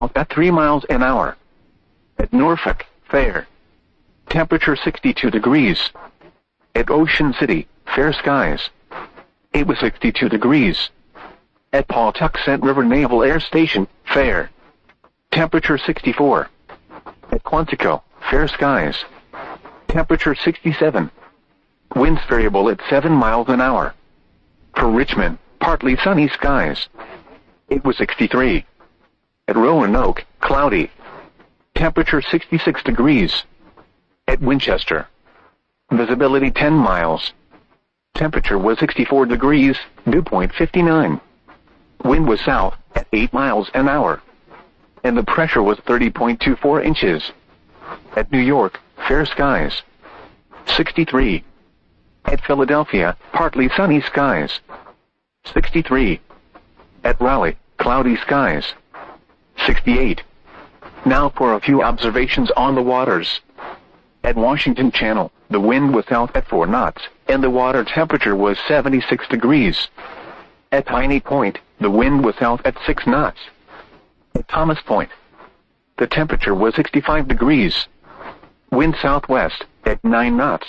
at 3 miles an hour. At Norfolk, fair. Temperature 62 degrees. At Ocean City, fair skies. It was 62 degrees. At Pawtuxet River Naval Air Station, fair. Temperature 64. At Quantico, fair skies. Temperature 67. Winds variable at 7 miles an hour. For Richmond, partly sunny skies. It was 63. At Roanoke, cloudy. Temperature 66 degrees. At Winchester, visibility 10 miles. Temperature was 64 degrees, dew point 59. Wind was south at 8 miles an hour. And the pressure was 30.24 inches. At New York, fair skies. 63. At Philadelphia, partly sunny skies. 63. At Raleigh, cloudy skies. 68. Now for a few observations on the waters. At Washington Channel, the wind was south at 4 knots, and the water temperature was 76 degrees. At Piney Point, the wind was south at 6 knots. At Thomas Point, the temperature was 65 degrees. Wind southwest at 9 knots.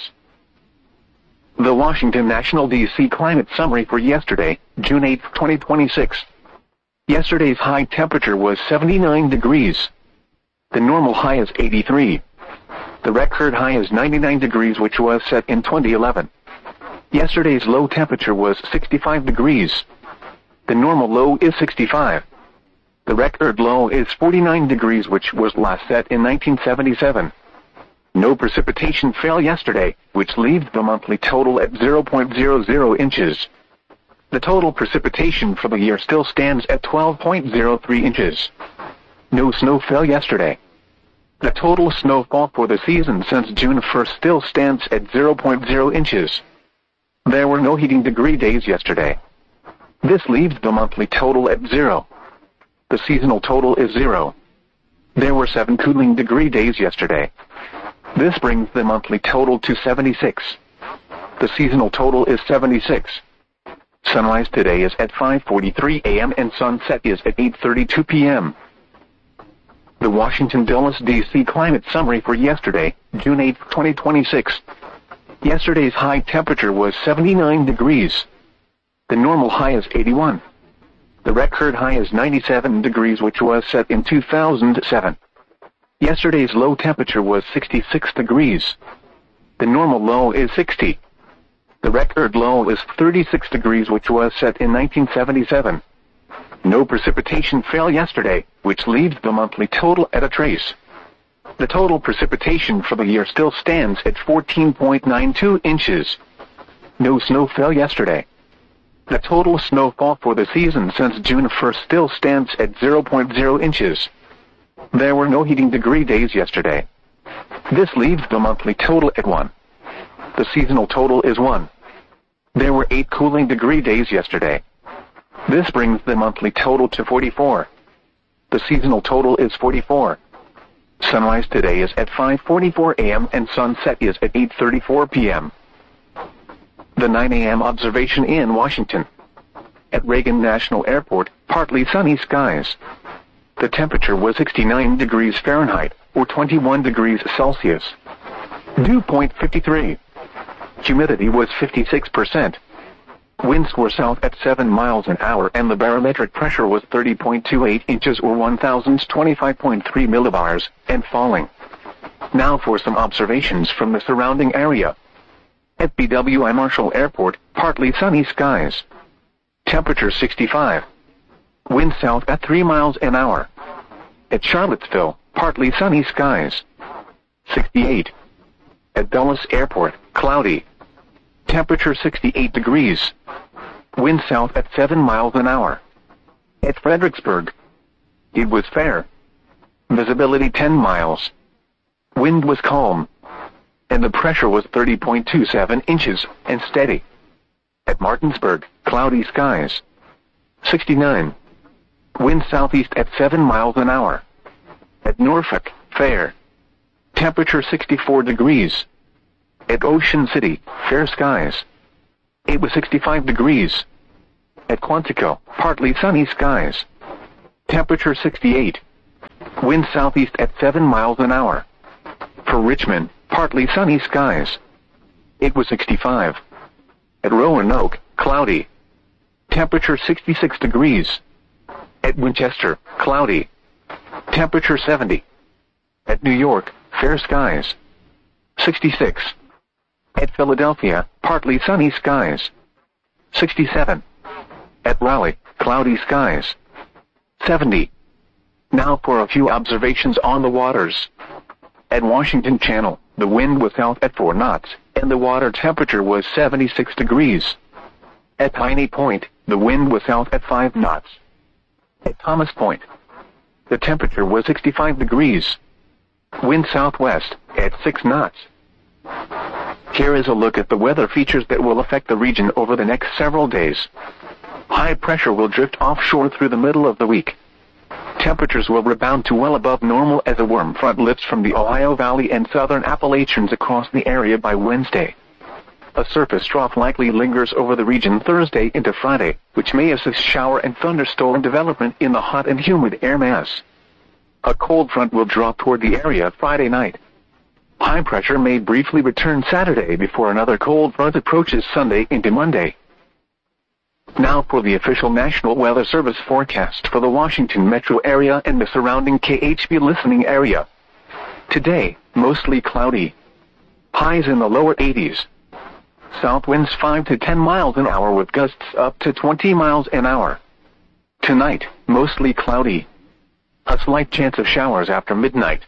The Washington National DC Climate Summary for yesterday, June 8, 2026. Yesterday's high temperature was 79 degrees. The normal high is 83. The record high is 99 degrees, which was set in 2011. Yesterday's low temperature was 65 degrees. The normal low is 65. The record low is 49 degrees, which was last set in 1977. No precipitation fell yesterday, which leaves the monthly total at 0.00 inches. The total precipitation for the year still stands at 12.03 inches. No snow fell yesterday. The total snowfall for the season since June 1st still stands at 0.0 inches. There were no heating degree days yesterday. This leaves the monthly total at 0. The seasonal total is 0. There were 7 cooling degree days yesterday. This brings the monthly total to 76. The seasonal total is 76. Sunrise today is at 5:43 a.m. and sunset is at 8:32 p.m. The Washington Dulles DC Climate Summary for yesterday, June 8, 2026. Yesterday's high temperature was 79 degrees. The normal high is 81. The record high is 97 degrees, which was set in 2007. Yesterday's low temperature was 66 degrees. The normal low is 60. The record low is 36 degrees, which was set in 1977. No precipitation fell yesterday, which leaves the monthly total at a trace. The total precipitation for the year still stands at 14.92 inches. No snow fell yesterday. The total snowfall for the season since June 1st still stands at 0.0 inches. There were no heating degree days yesterday. This leaves the monthly total at 1. The seasonal total is 1. There were 8 cooling degree days yesterday. This brings the monthly total to 44. The seasonal total is 44. Sunrise today is at 5:44 a.m. and sunset is at 8:34 p.m. The 9 a.m. observation in Washington. At Reagan National Airport, partly sunny skies. The temperature was 69 degrees Fahrenheit, or 21 degrees Celsius. Dew point 53. Humidity was 56%. Winds were south at 7 miles an hour and the barometric pressure was 30.28 inches or 1025.3 millibars, and falling. Now for some observations from the surrounding area. At BWI Marshall Airport, partly sunny skies. Temperature 65. Wind south at 3 miles an hour. At Charlottesville, partly sunny skies. 68. At Dulles Airport, cloudy. Temperature 68 degrees. Wind south at 7 miles an hour. At Fredericksburg, it was fair. Visibility 10 miles. Wind was calm. And the pressure was 30.27 inches and steady. At Martinsburg, cloudy skies. 69. Wind southeast at 7 miles an hour. At Norfolk, fair. Temperature 64 degrees. At Ocean City, fair skies. It was 65 degrees. At Quantico, partly sunny skies. Temperature 68. Wind southeast at 7 miles an hour. For Richmond, partly sunny skies. It was 65. At Roanoke, cloudy. Temperature 66 degrees. At Winchester, cloudy. Temperature 70. At New York, fair skies. 66. At Philadelphia, partly sunny skies. 67. At Raleigh, cloudy skies. 70. Now for a few observations on the waters. At Washington Channel, the wind was south at 4 knots, and the water temperature was 76 degrees. At Piney Point, the wind was south at 5 knots. At Thomas Point, the temperature was 65 degrees. Wind southwest, at 6 knots. Here is a look at the weather features that will affect the region over the next several days. High pressure will drift offshore through the middle of the week. Temperatures will rebound to well above normal as a warm front lifts from the Ohio Valley and southern Appalachians across the area by Wednesday. A surface trough likely lingers over the region Thursday into Friday, which may assist shower and thunderstorm development in the hot and humid air mass. A cold front will drop toward the area Friday night. High pressure may briefly return Saturday before another cold front approaches Sunday into Monday. Now for the official National Weather Service forecast for the Washington metro area and the surrounding KHB listening area. Today, mostly cloudy. Highs in the lower 80s. South winds 5 to 10 miles an hour with gusts up to 20 miles an hour. Tonight, mostly cloudy. A slight chance of showers after midnight.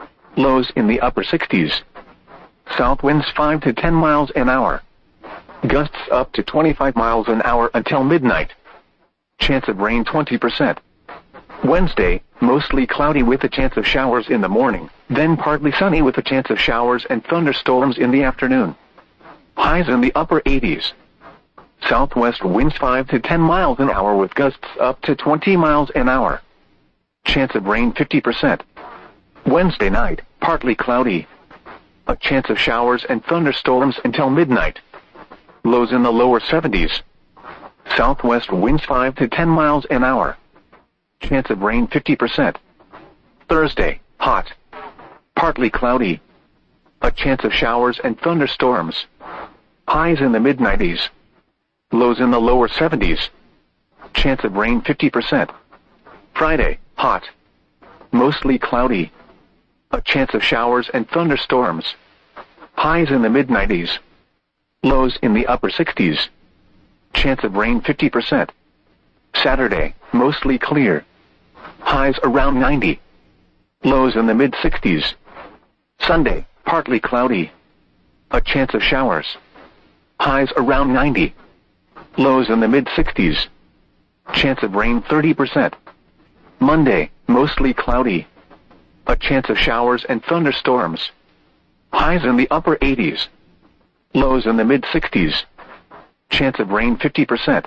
Lows in the upper 60s. South winds 5 to 10 miles an hour. Gusts up to 25 miles an hour until midnight. Chance of rain 20%. Wednesday, mostly cloudy with a chance of showers in the morning, then partly sunny with a chance of showers and thunderstorms in the afternoon. Highs in the upper 80s. Southwest winds 5 to 10 miles an hour with gusts up to 20 miles an hour. Chance of rain 50%. Wednesday night, partly cloudy. A chance of showers and thunderstorms until midnight. Lows in the lower 70s. Southwest winds 5 to 10 miles an hour. Chance of rain 50%. Thursday, hot. Partly cloudy. A chance of showers and thunderstorms. Highs in the mid-90s. Lows in the lower 70s. Chance of rain 50%. Friday, hot. Mostly cloudy. A chance of showers and thunderstorms. Highs in the mid-90s. Lows in the upper 60s. Chance of rain 50%. Saturday, mostly clear. Highs around 90. Lows in the mid-60s. Sunday, partly cloudy. A chance of showers. Highs around 90. Lows in the mid-60s. Chance of rain 30%. Monday, mostly cloudy. A chance of showers and thunderstorms. Highs in the upper 80s. Lows in the mid-60s. Chance of rain 50%.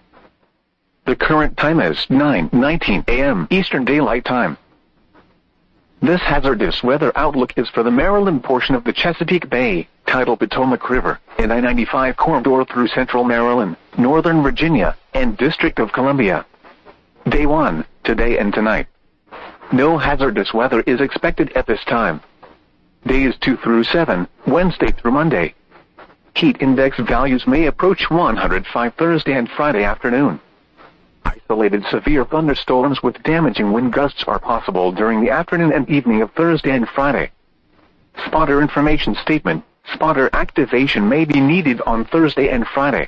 The current time is 9:19 a.m. Eastern Daylight Time. This hazardous weather outlook is for the Maryland portion of the Chesapeake Bay, tidal Potomac River, and I-95 corridor through central Maryland, northern Virginia, and District of Columbia. Day 1, today and tonight. No hazardous weather is expected at this time. Days 2 through 7, Wednesday through Monday. Heat index values may approach 105 Thursday and Friday afternoon. Isolated severe thunderstorms with damaging wind gusts are possible during the afternoon and evening of Thursday and Friday. Spotter information statement: spotter activation may be needed on Thursday and Friday.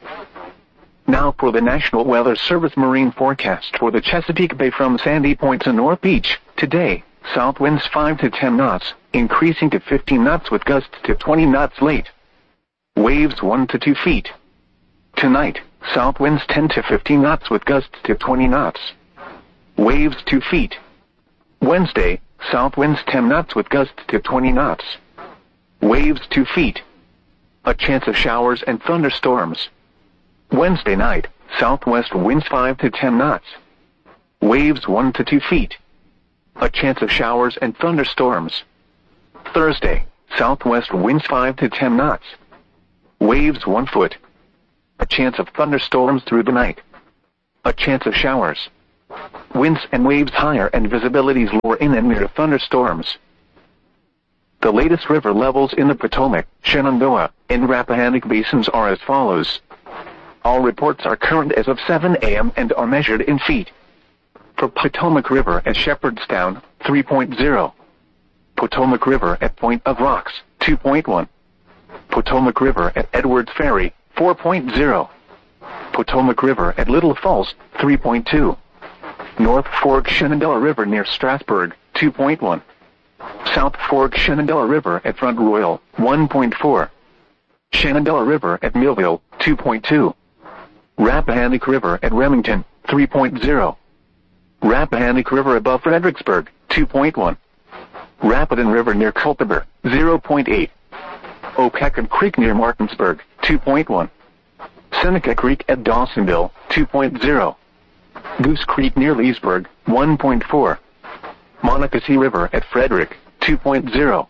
Now for the National Weather Service marine forecast for the Chesapeake Bay from Sandy Point to North Beach. Today, south winds 5 to 10 knots, increasing to 15 knots with gusts to 20 knots late. Waves 1 to 2 feet. Tonight, south winds 10 to 15 knots with gusts to 20 knots. Waves 2 feet. Wednesday, south winds 10 knots with gusts to 20 knots. Waves 2 feet. A chance of showers and thunderstorms. Wednesday night, southwest winds 5 to 10 knots. Waves 1 to 2 feet. A chance of showers and thunderstorms. Thursday, southwest winds 5 to 10 knots. Waves 1 foot. A chance of thunderstorms through the night. A chance of showers. Winds and waves higher and visibilities lower in and near thunderstorms. The latest river levels in the Potomac, Shenandoah, and Rappahannock basins are as follows. All reports are current as of 7 a.m. and are measured in feet. For Potomac River at Shepherdstown, 3.0. Potomac River at Point of Rocks, 2.1. Potomac River at Edwards Ferry, 4.0. Potomac River at Little Falls, 3.2. North Fork Shenandoah River near Strasburg, 2.1. South Fork Shenandoah River at Front Royal, 1.4. Shenandoah River at Millville, 2.2. Rappahannock River at Remington, 3.0. Rappahannock River above Fredericksburg, 2.1. Rapidan River near Culpeper, 0.8. Opekun Creek near Martinsburg, 2.1. Seneca Creek at Dawsonville, 2.0. Goose Creek near Leesburg, 1.4. Monocacy River at Frederick, 2.0.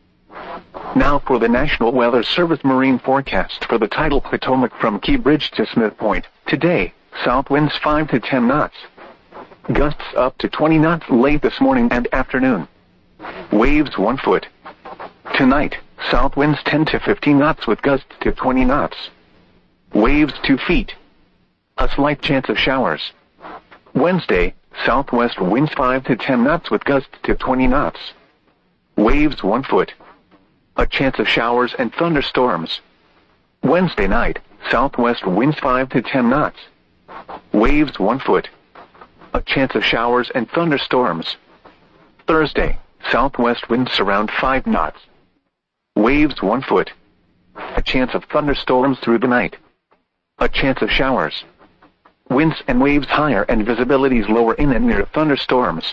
Now for the National Weather Service marine forecast for the tidal Potomac from Key Bridge to Smith Point. Today, south winds 5 to 10 knots. Gusts up to 20 knots late this morning and afternoon. Waves 1 foot. Tonight, south winds 10 to 15 knots with gusts to 20 knots. Waves 2 feet. A slight chance of showers. Wednesday, southwest winds 5 to 10 knots with gusts to 20 knots. Waves 1 foot. A chance of showers and thunderstorms. Wednesday night, southwest winds 5 to 10 knots. Waves 1 foot. A chance of showers and thunderstorms. Thursday, southwest winds around 5 knots. Waves 1 foot. A chance of thunderstorms through the night. A chance of showers. Winds and waves higher and visibilities lower in and near thunderstorms.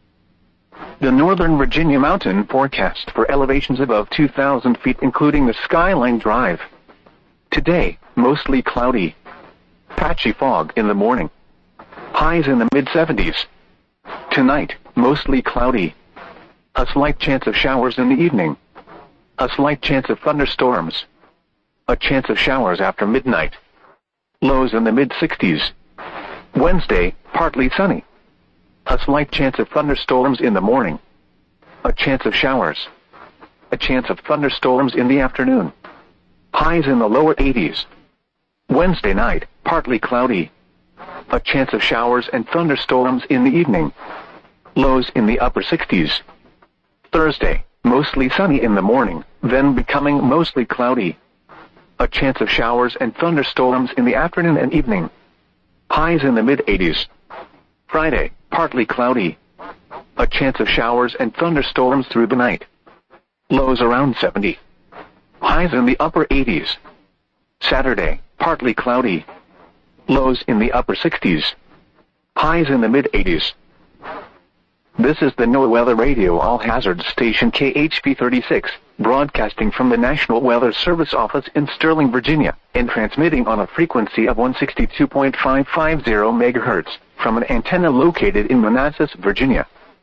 The Northern Virginia mountain forecast for elevations above 2,000 feet including the Skyline Drive. Today, mostly cloudy. Patchy fog in the morning. Highs in the mid-70s. Tonight, mostly cloudy. A slight chance of showers in the evening. A slight chance of thunderstorms. A chance of showers after midnight. Lows in the mid-60s. Wednesday, partly sunny. A slight chance of thunderstorms in the morning. A chance of showers. A chance of thunderstorms in the afternoon. Highs in the lower 80s. Wednesday night, partly cloudy. A chance of showers and thunderstorms in the evening. Lows in the upper 60s. Thursday, mostly sunny in the morning, then becoming mostly cloudy. A chance of showers and thunderstorms in the afternoon and evening. Highs in the mid-80s. Friday, partly cloudy. A chance of showers and thunderstorms through the night. Lows around 70. Highs in the upper 80s. Saturday, partly cloudy. Lows in the upper 60s. Highs in the mid-80s. This is the NOAA Weather Radio All-Hazards Station KHP 36, broadcasting from the National Weather Service office in Sterling, Virginia, and transmitting on a frequency of 162.550 MHz from an antenna located in Manassas, Virginia.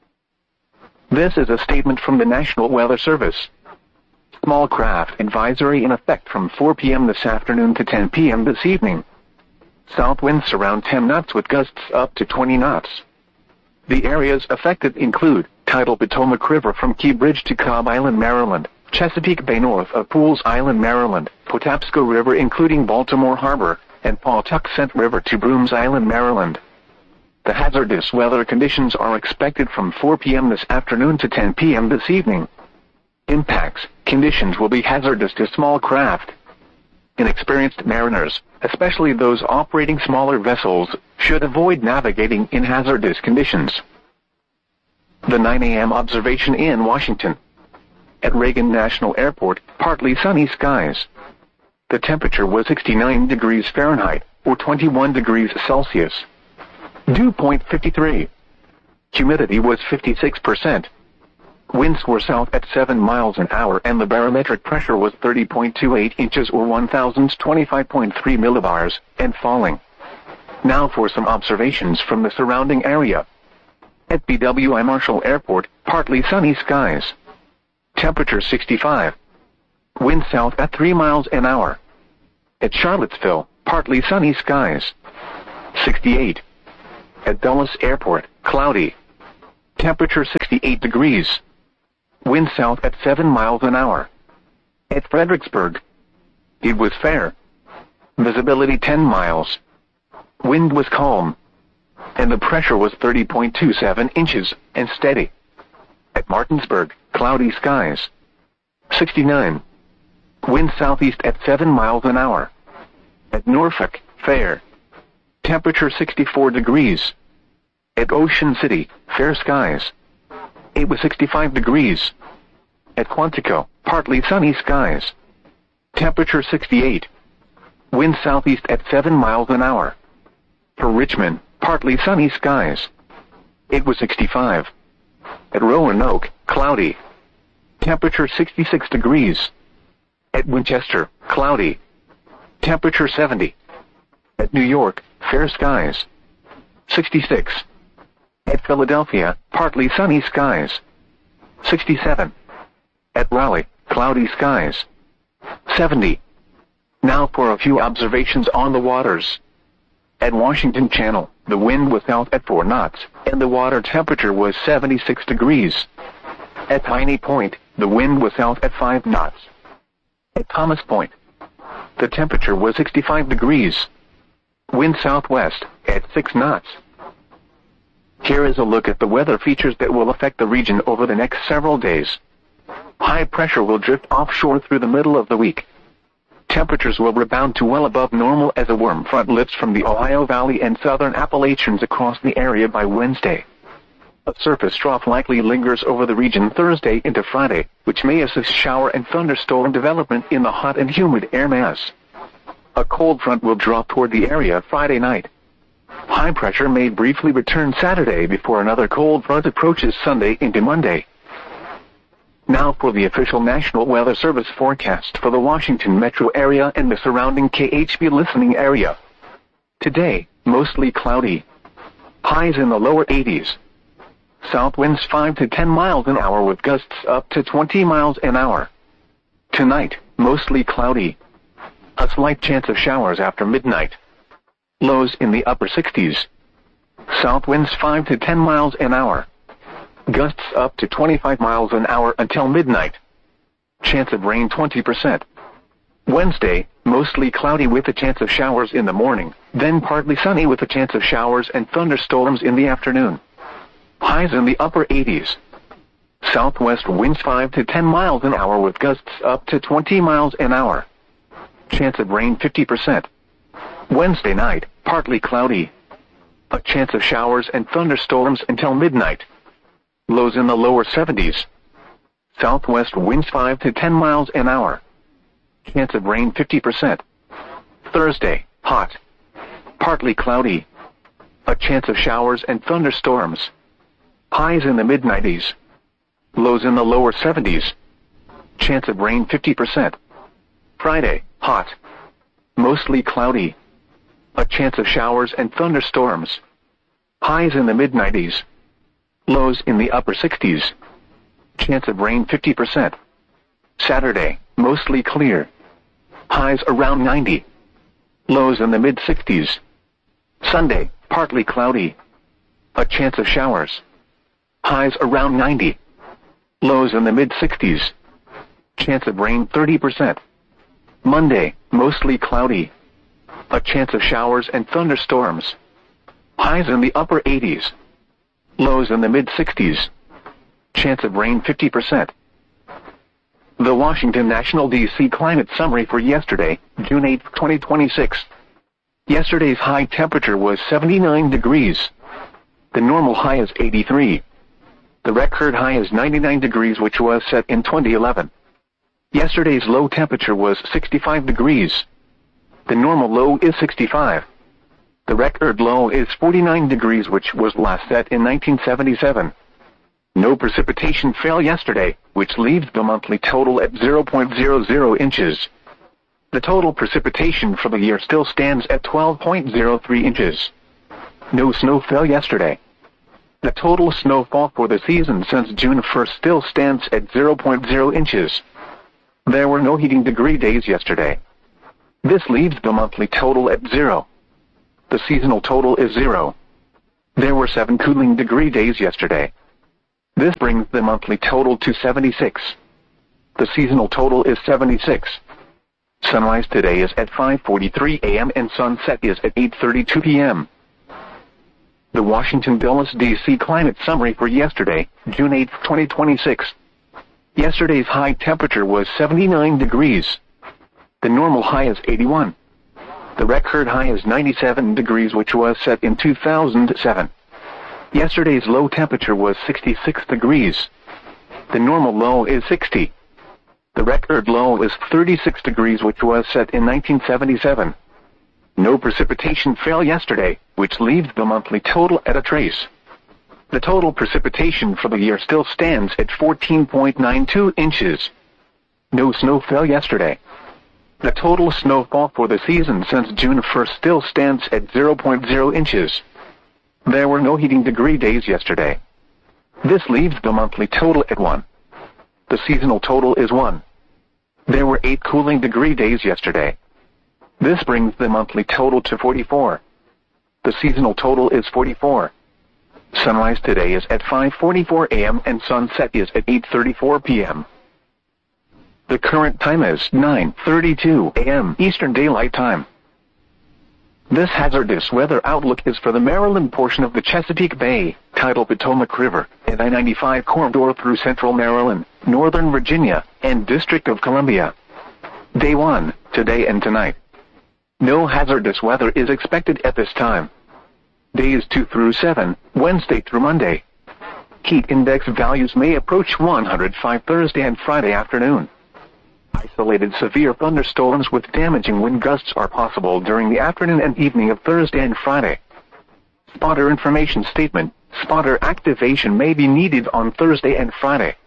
This is a statement from the National Weather Service. Small craft advisory in effect from 4 p.m. this afternoon to 10 p.m. this evening. South winds around 10 knots with gusts up to 20 knots. The areas affected include tidal Potomac River from Key Bridge to Cobb Island, Maryland, Chesapeake Bay north of Pools Island, Maryland, Patapsco River including Baltimore Harbor, and Pawtuxet River to Brooms Island, Maryland. The hazardous weather conditions are expected from 4 p.m. this afternoon to 10 p.m. this evening. Impacts: conditions will be hazardous to small craft. Inexperienced mariners, especially those operating smaller vessels, should avoid navigating in hazardous conditions. The 9 a.m. observation in Washington. At Reagan National Airport, partly sunny skies. The temperature was 69 degrees Fahrenheit, or 21 degrees Celsius. Dew point 53. Humidity was 56%. Winds were south at 7 miles an hour and the barometric pressure was 30.28 inches or 1025.3 millibars, and falling. Now for some observations from the surrounding area. At BWI Marshall Airport, partly sunny skies. Temperature 65. Wind south at 3 miles an hour. At Charlottesville, partly sunny skies. 68. At Dulles Airport, cloudy. Temperature 68 degrees. Wind south at 7 miles an hour. At Fredericksburg, it was fair. Visibility 10 miles. Wind was calm. And the pressure was 30.27 inches and steady. At Martinsburg, cloudy skies. 69. Wind southeast at 7 miles an hour. At Norfolk, fair. Temperature 64 degrees. At Ocean City, fair skies. It was 65 degrees. At Quantico, partly sunny skies. Temperature 68. Wind southeast at 7 miles an hour. For Richmond, partly sunny skies. It was 65. At Roanoke, cloudy. Temperature 66 degrees. At Winchester, cloudy. Temperature 70. At New York, fair skies. 66. At Philadelphia, partly sunny skies. 67. At Raleigh, cloudy skies. 70. Now for a few observations on the waters. At Washington Channel, the wind was south at 4 knots, and the water temperature was 76 degrees. At Piney Point, the wind was south at 5 knots. At Thomas Point, the temperature was 65 degrees. Wind southwest at 6 knots. Here is a look at the weather features that will affect the region over the next several days. High pressure will drift offshore through the middle of the week. Temperatures will rebound to well above normal as a warm front lifts from the Ohio Valley and southern Appalachians across the area by Wednesday. A surface trough likely lingers over the region Thursday into Friday, which may assist shower and thunderstorm development in the hot and humid air mass. A cold front will drop toward the area Friday night. High pressure may briefly return Saturday before another cold front approaches Sunday into Monday. Now for the official National Weather Service forecast for the Washington metro area and the surrounding KHB listening area. Today, mostly cloudy. Highs in the lower 80s. South winds 5 to 10 miles an hour with gusts up to 20 miles an hour. Tonight, mostly cloudy. A slight chance of showers after midnight. Lows in the upper 60s. South winds 5 to 10 miles an hour. Gusts up to 25 miles an hour until midnight. Chance of rain 20%. Wednesday, mostly cloudy with a chance of showers in the morning, then partly sunny with a chance of showers and thunderstorms in the afternoon. Highs in the upper 80s. Southwest winds 5 to 10 miles an hour with gusts up to 20 miles an hour. Chance of rain 50%. Wednesday night, partly cloudy. A chance of showers and thunderstorms until midnight. Lows in the lower 70s. Southwest winds 5 to 10 miles an hour. Chance of rain 50%. Thursday, hot. Partly cloudy. A chance of showers and thunderstorms. Highs in the mid-90s. Lows in the lower 70s. Chance of rain 50%. Friday, hot. Mostly cloudy. A chance of showers and thunderstorms. Highs in the mid-90s. Lows in the upper 60s. Chance of rain 50%. Saturday, mostly clear. Highs around 90. Lows in the mid-60s. Sunday, partly cloudy. A chance of showers. Highs around 90. Lows in the mid-60s. Chance of rain 30%. Monday, mostly cloudy. A chance of showers and thunderstorms. Highs in the upper 80s. Lows in the mid-60s. Chance of rain 50%. The Washington National DC Climate Summary for yesterday, June 8, 2026. Yesterday's high temperature was 79 degrees. The normal high is 83. The record high is 99 degrees, which was set in 2011. Yesterday's low temperature was 65 degrees. The normal low is 65. The record low is 49 degrees, which was last set in 1977. No precipitation fell yesterday, which leaves the monthly total at 0.00 inches. The total precipitation for the year still stands at 12.03 inches. No snow fell yesterday. The total snowfall for the season since June 1st still stands at 0.0 inches. There were no heating degree days yesterday. This leaves the monthly total at 0. The seasonal total is 0. There were 7 cooling degree days yesterday. This brings the monthly total to 76. The seasonal total is 76. Sunrise today is at 5:43 a.m. and sunset is at 8:32 p.m. The Washington Dulles DC climate summary for yesterday, June 8, 2026. Yesterday's high temperature was 79 degrees. The normal high is 81. The record high is 97 degrees, which was set in 2007. Yesterday's low temperature was 66 degrees. The normal low is 60. The record low is 36 degrees, which was set in 1977. No precipitation fell yesterday, which leaves the monthly total at a trace. The total precipitation for the year still stands at 14.92 inches. No snow fell yesterday. The total snowfall for the season since June 1st still stands at 0.0 inches. There were no heating degree days yesterday. This leaves the monthly total at 1. The seasonal total is 1. There were 8 cooling degree days yesterday. This brings the monthly total to 44. The seasonal total is 44. Sunrise today is at 5:44 a.m. and sunset is at 8:34 p.m. The current time is 9:32 a.m. Eastern Daylight Time. This hazardous weather outlook is for the Maryland portion of the Chesapeake Bay, tidal Potomac River, and I-95 corridor through central Maryland, northern Virginia, and District of Columbia. Day 1, today and tonight. No hazardous weather is expected at this time. Days 2 through 7, Wednesday through Monday. Heat index values may approach 105 Thursday and Friday afternoon. Isolated severe thunderstorms with damaging wind gusts are possible during the afternoon and evening of Thursday and Friday. Spotter information statement: spotter activation may be needed on Thursday and Friday.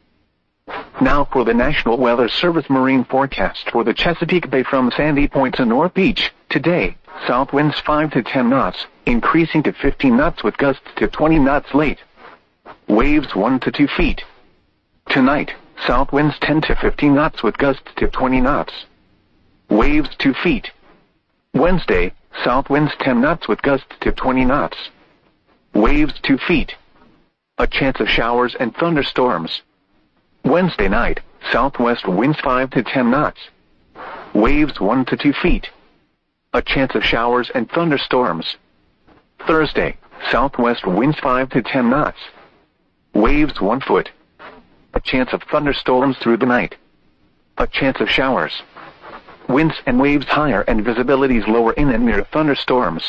Now for the National Weather Service marine forecast for the Chesapeake Bay from Sandy Point to North Beach. Today, south winds 5 to 10 knots, increasing to 15 knots with gusts to 20 knots late. Waves 1 to 2 feet. Tonight, south winds 10 to 15 knots with gusts to 20 knots. Waves 2 feet. Wednesday, south winds 10 knots with gusts to 20 knots. Waves 2 feet. A chance of showers and thunderstorms. Wednesday night, southwest winds 5 to 10 knots. Waves 1 to 2 feet. A chance of showers and thunderstorms. Thursday, southwest winds 5 to 10 knots. Waves 1 foot. A chance of thunderstorms through the night. A chance of showers. Winds and waves higher and visibilities lower in and near thunderstorms.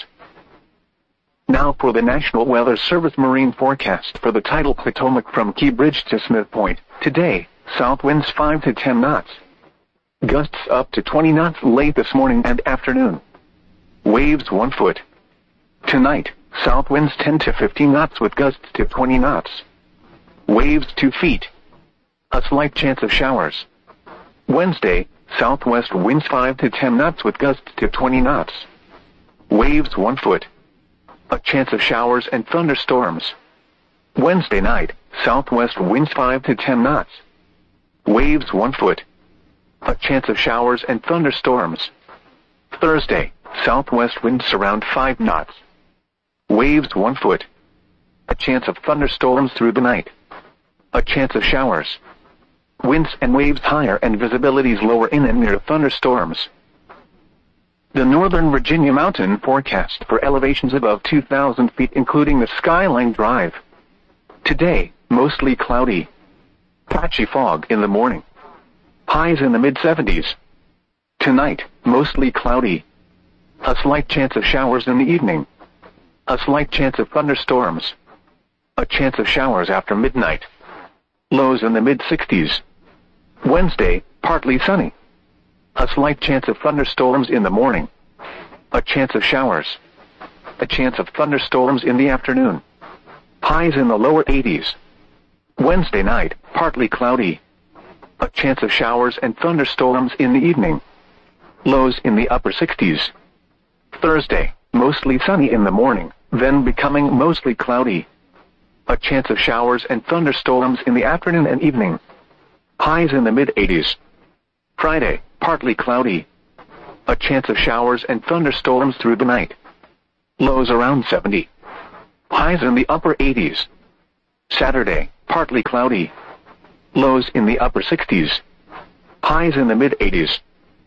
Now for the National Weather Service marine forecast for the tidal Potomac from Key Bridge to Smith Point. Today, south winds 5 to 10 knots. Gusts up to 20 knots late this morning and afternoon. Waves 1 foot. Tonight, south winds 10 to 15 knots with gusts to 20 knots. Waves 2 feet. A slight chance of showers. Wednesday, southwest winds 5 to 10 knots with gusts to 20 knots. Waves 1 foot. A chance of showers and thunderstorms. Wednesday night, southwest winds 5 to 10 knots. Waves 1 foot. A chance of showers and thunderstorms. Thursday, southwest winds around 5 knots. Waves 1 foot. A chance of thunderstorms through the night. A chance of showers. Winds and waves higher and visibilities lower in and near thunderstorms. The Northern Virginia mountain forecast for elevations above 2,000 feet including the Skyline Drive. Today, mostly cloudy. Patchy fog in the morning. Highs in the mid-70s. Tonight, mostly cloudy. A slight chance of showers in the evening. A slight chance of thunderstorms. A chance of showers after midnight. Lows in the mid-60s. Wednesday, partly sunny. A slight chance of thunderstorms in the morning. A chance of showers. A chance of thunderstorms in the afternoon. Highs in the lower 80s. Wednesday night, partly cloudy. A chance of showers and thunderstorms in the evening. Lows in the upper 60s. Thursday, mostly sunny in the morning, then becoming mostly cloudy. A chance of showers and thunderstorms in the afternoon and evening. Highs in the mid-80s. Friday, partly cloudy. A chance of showers and thunderstorms through the night. Lows around 70. Highs in the upper 80s. Saturday, partly cloudy. Lows in the upper 60s. Highs in the mid-80s.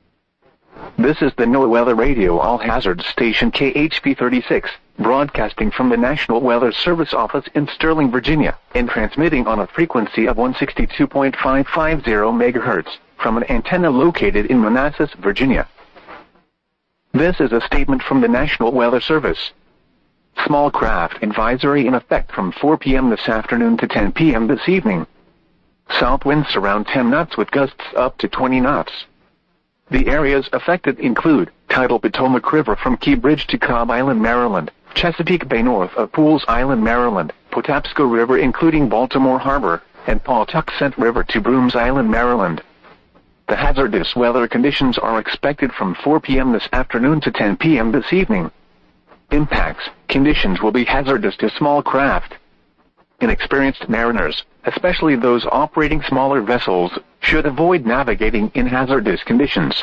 This is the NOAA Weather Radio All-Hazard Station KHP 36, broadcasting from the National Weather Service office in Sterling, Virginia, and transmitting on a frequency of 162.550 MHz from an antenna located in Manassas, Virginia. This is a statement from the National Weather Service. Small craft advisory in effect from 4 p.m. this afternoon to 10 p.m. this evening. South winds around 10 knots with gusts up to 20 knots. The areas affected include tidal Potomac River from Key Bridge to Cobb Island, Maryland, Chesapeake Bay north of Pools Island, Maryland, Patapsco River including Baltimore Harbor, and Pawtuxet River to Brooms Island, Maryland. The hazardous weather conditions are expected from 4 p.m. this afternoon to 10 p.m. this evening. Impacts: conditions will be hazardous to small craft. Inexperienced mariners, especially those operating smaller vessels, should avoid navigating in hazardous conditions.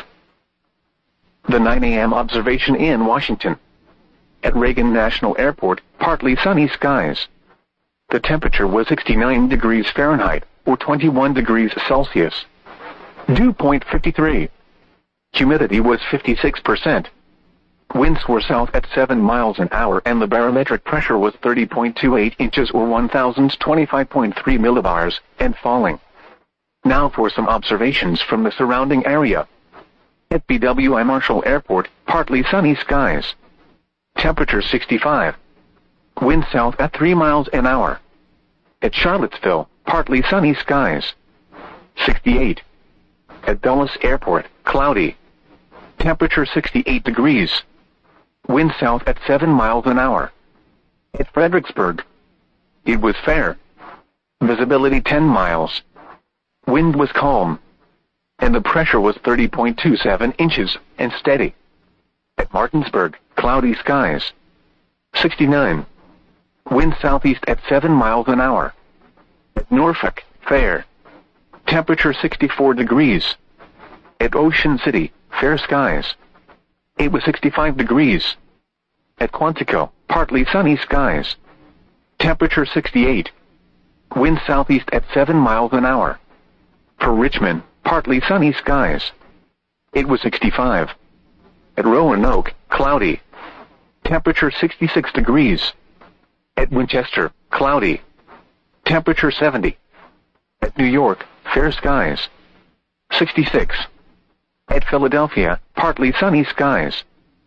The 9 a.m. observation in Washington. At Reagan National Airport, partly sunny skies. The temperature was 69 degrees Fahrenheit, or 21 degrees Celsius. Dew point 53. Humidity was 56%. Winds were south at 7 miles an hour and the barometric pressure was 30.28 inches or 1025.3 millibars, and falling. Now for some observations from the surrounding area. At BWI Marshall Airport, partly sunny skies. Temperature 65. Wind south at 3 miles an hour. At Charlottesville, partly sunny skies. 68. At Dulles Airport, cloudy. Temperature 68 degrees. Wind south at 7 miles an hour. At Fredericksburg, it was fair. Visibility 10 miles. Wind was calm. And the pressure was 30.27 inches, and steady. At Martinsburg, cloudy skies. 69. Wind southeast at 7 miles an hour. At Norfolk, fair. Temperature 64 degrees. At Ocean City, fair skies. It was 65 degrees. At Quantico, partly sunny skies. Temperature 68. Wind southeast at 7 miles an hour. For Richmond, partly sunny skies. It was 65. At Roanoke, cloudy. Temperature 66 degrees. At Winchester, cloudy. Temperature 70. At New York, fair skies. 66. At Philadelphia, partly sunny skies.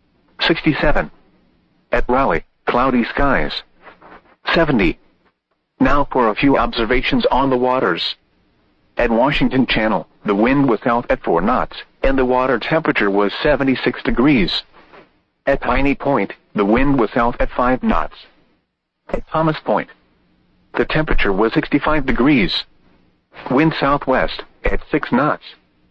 67. At Raleigh, cloudy skies. 70. Now for a few observations on the waters. At Washington Channel, the wind was south at 4 knots, and the water temperature was 76 degrees. At Piney Point, the wind was south at 5 knots. At Thomas Point, the temperature was 65 degrees. Wind southwest, at 6 knots.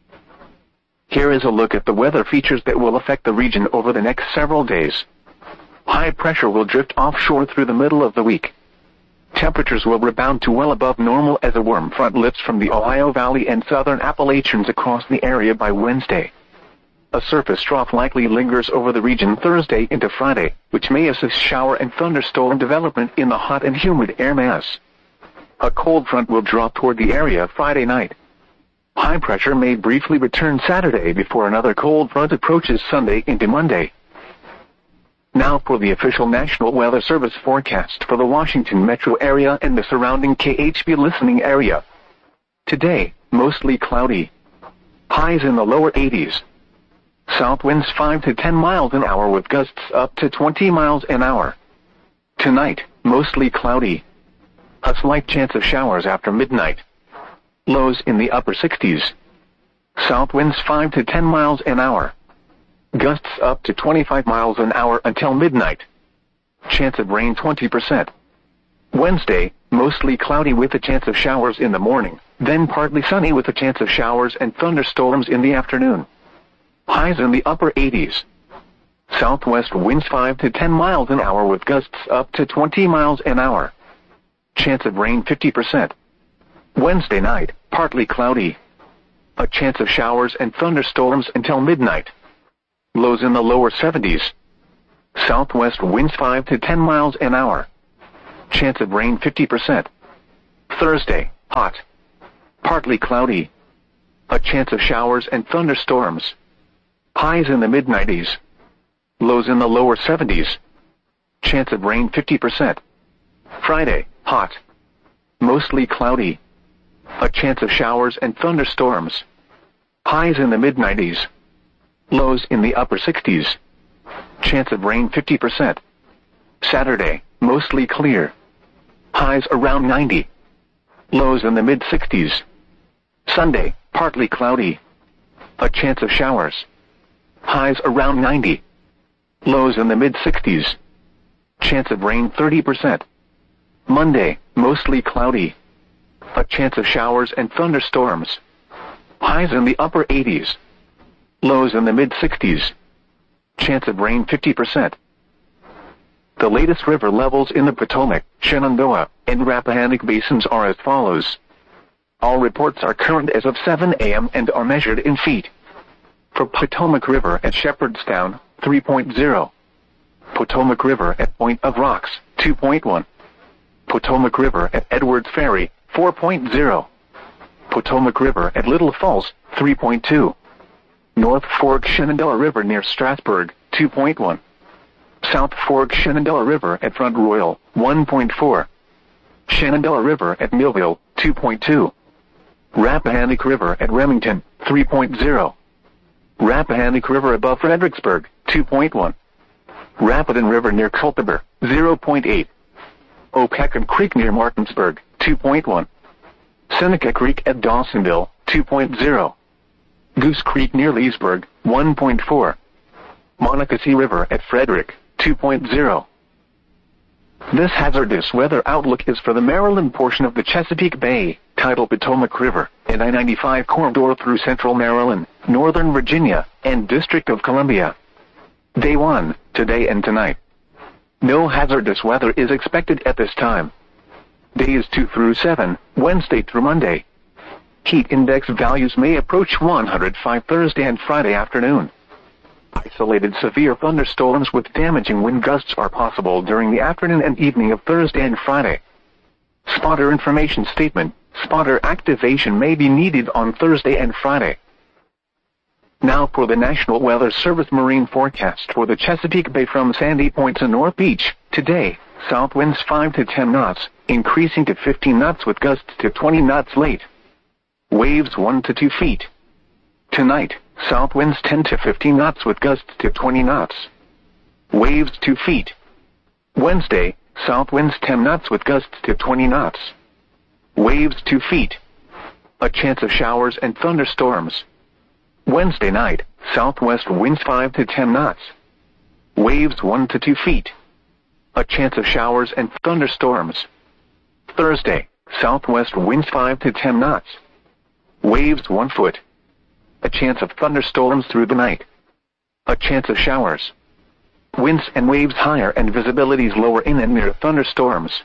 Here is a look at the weather features that will affect the region over the next several days. High pressure will drift offshore through the middle of the week. Temperatures will rebound to well above normal as a warm front lifts from the Ohio Valley and southern Appalachians across the area by Wednesday. A surface trough likely lingers over the region Thursday into Friday, which may assist shower and thunderstorm development in the hot and humid air mass. A cold front will drop toward the area Friday night. High pressure may briefly return Saturday before another cold front approaches Sunday into Monday. Now for the official National Weather Service forecast for the Washington metro area and the surrounding KHB listening area. Today, mostly cloudy. Highs in the lower 80s. South winds 5 to 10 miles an hour with gusts up to 20 miles an hour. Tonight, mostly cloudy. A slight chance of showers after midnight. Lows in the upper 60s. South winds 5 to 10 miles an hour. Gusts up to 25 miles an hour until midnight. Chance of rain 20%. Wednesday, mostly cloudy with a chance of showers in the morning, then partly sunny with a chance of showers and thunderstorms in the afternoon. Highs in the upper 80s. Southwest winds 5 to 10 miles an hour with gusts up to 20 miles an hour. Chance of rain 50%. Wednesday night, partly cloudy. A chance of showers and thunderstorms until midnight. Lows in the lower 70s. Southwest winds 5 to 10 miles an hour. Chance of rain 50%. Thursday, hot. Partly cloudy. A chance of showers and thunderstorms. Highs in the mid-90s. Lows in the lower 70s. Chance of rain 50%. Friday, hot. Mostly cloudy. A chance of showers and thunderstorms. Highs in the mid-90s. Lows in the upper 60s. Chance of rain 50%. Saturday, mostly clear. Highs around 90. Lows in the mid-60s. Sunday, partly cloudy. A chance of showers. Highs around 90. Lows in the mid-60s. Chance of rain 30%. Monday, mostly cloudy. A chance of showers and thunderstorms. Highs in the upper 80s. Lows in the mid-60s. Chance of rain 50%. The latest river levels in the Potomac, Shenandoah, and Rappahannock basins are as follows. All reports are current as of 7 a.m. and are measured in feet. For Potomac River at Shepherdstown, 3.0. Potomac River at Point of Rocks, 2.1. Potomac River at Edwards Ferry, 4.0. Potomac River at Little Falls, 3.2. North Fork Shenandoah River near Strasburg, 2.1. South Fork Shenandoah River at Front Royal, 1.4. Shenandoah River at Millville, 2.2. Rappahannock River at Remington, 3.0. Rappahannock River above Fredericksburg, 2.1. Rapidan River near Culpeper, 0.8. Opequon Creek near Martinsburg, 2.1. Seneca Creek at Dawsonville, 2.0. Goose Creek near Leesburg, 1.4. Monocacy River at Frederick, 2.0. This hazardous weather outlook is for the Maryland portion of the Chesapeake Bay, tidal Potomac River, and I-95 corridor through central Maryland, northern Virginia, and District of Columbia. Day 1, today and tonight. No hazardous weather is expected at this time. Days 2 through 7, Wednesday through Monday. Heat index values may approach 105 Thursday and Friday afternoon. Isolated severe thunderstorms with damaging wind gusts are possible during the afternoon and evening of Thursday and Friday. Spotter information statement. Spotter activation may be needed on Thursday and Friday. Now for the National Weather Service marine forecast for the Chesapeake Bay from Sandy Point to North Beach. Today, south winds 5 to 10 knots, increasing to 15 knots with gusts to 20 knots late. Waves 1 to 2 feet. Tonight, south winds 10 to 15 knots with gusts to 20 knots. Waves 2 feet. Wednesday, south winds 10 knots with gusts to 20 knots. Waves 2 feet. A chance of showers and thunderstorms. Wednesday night, southwest winds 5 to 10 knots. Waves 1 to 2 feet. A chance of showers and thunderstorms. Thursday, southwest winds 5 to 10 knots. Waves 1 foot. A chance of thunderstorms through the night. A chance of showers. Winds and waves higher and visibilities lower in and near thunderstorms.